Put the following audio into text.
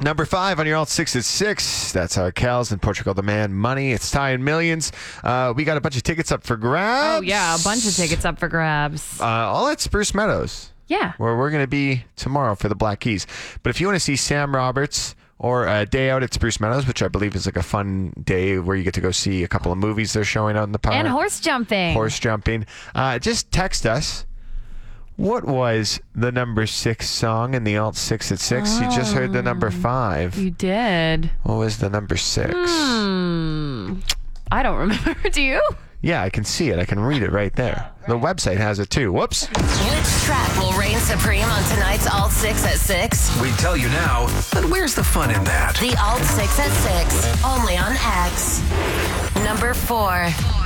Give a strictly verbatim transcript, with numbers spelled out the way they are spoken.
Number five on your alt six at six. That's our Cal's and Portugal the Man Money. It's tying millions. Uh, we got a bunch of tickets up for grabs. Oh, yeah. A bunch of tickets up for grabs. Uh, all at Spruce Meadows. Yeah. Where we're going to be tomorrow for the Black Keys. But if you want to see Sam Roberts or a day out at Spruce Meadows, which I believe is like a fun day where you get to go see a couple of movies they're showing out in the park. And horse jumping. Horse jumping. Uh, just text us. What was the number six song in the alt six at six? Oh, you just heard the number five. You did. What was the number six? Hmm. I don't remember. Do you? Yeah, I can see it. I can read it right there. The website has it too. Whoops. Which track will reign supreme on tonight's Alt six at six? We tell you now, but where's the fun in that? The Alt six at six, only on X. Number four.